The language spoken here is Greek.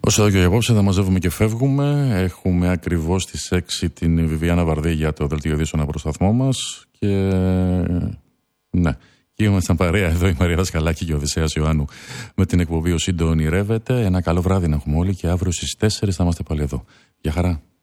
Όσο εδώ και για απόψε θα μαζεύουμε και φεύγουμε. Έχουμε ακριβώς στις 6 την Βιβιάννα Βαρδί για το δελτίο ειδήσεων από το σταθμό μας. Και ναι, και ήμασταν παρέα εδώ η Μαρία Δασκαλάκη και ο Οδυσσέας Ιωάννου με την εκπομπή Ο Σύντο ονειρεύεται. Ένα καλό βράδυ να έχουμε όλοι και αύριο στις 4 θα είμαστε πάλι εδώ. Γεια χαρά.